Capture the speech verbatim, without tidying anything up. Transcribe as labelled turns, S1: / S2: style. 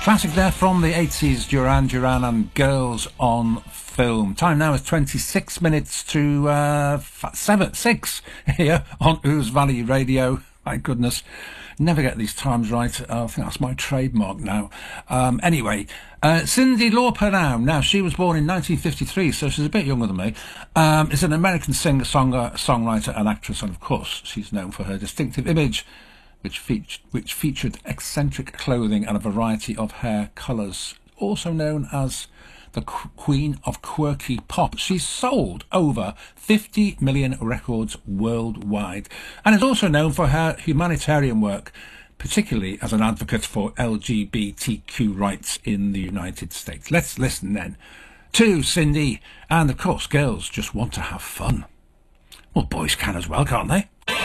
S1: Classic there from the eighties, Duran Duran and Girls on Film. Time now is twenty-six minutes to uh, seven, six here on Ouse Valley Radio. My goodness, never get these times right. Uh, I think that's my trademark now. Um, anyway, uh, Cyndi Lauper now. Now, she was born in nineteen fifty-three, so she's a bit younger than me. Um, is an American singer, songer, songwriter and actress, and of course, she's known for her distinctive image, which, featured, which featured eccentric clothing and a variety of hair colours, also known as the qu- Queen of Quirky Pop. She's sold over fifty million records worldwide, and is also known for her humanitarian work, particularly as an advocate for L G B T Q rights in the United States. Let's listen then to Cyndi, and of course, girls just want to have fun. Well, boys can as well, can't they?